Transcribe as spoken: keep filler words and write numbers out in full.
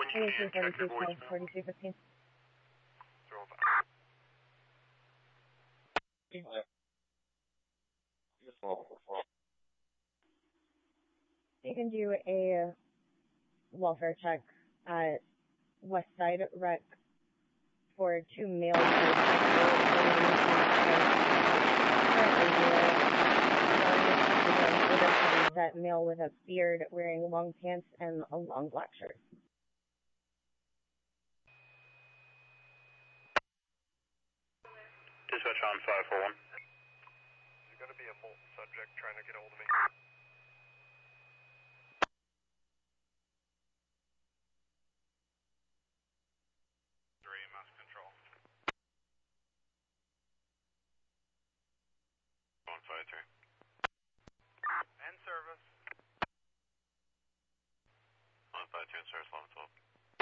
twenty-two forty-two, twelve forty-two fifteen. You can do a welfare check at West Side Rec for two males. That male with a beard wearing long pants and a long black shirt. Dispatch on five four one. There's going to be a molten subject trying to get a hold of me.